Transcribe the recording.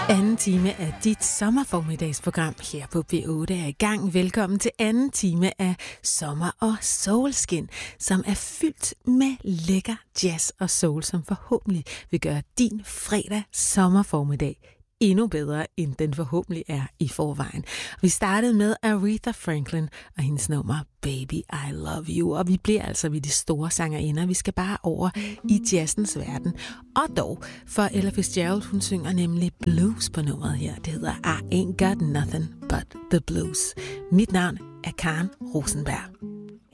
Anden time af dit sommerformiddagsprogram her på P8 er i gang. Velkommen til anden time af Sommer og Soulskin, som er fyldt med lækker jazz og soul, som forhåbentlig vil gøre din fredag sommerformiddag endnu bedre, end den forhåbentlig er i forvejen. Vi startede med Aretha Franklin og hendes nummer Baby I Love You, og vi bliver altså ved de store sangerinder. Vi skal bare over i jazzens verden. Og dog, for Ella Fitzgerald, hun synger nemlig blues på nummeret her. Det hedder I Ain't Got Nothing But The Blues. Mit navn er Karen Rosenberg.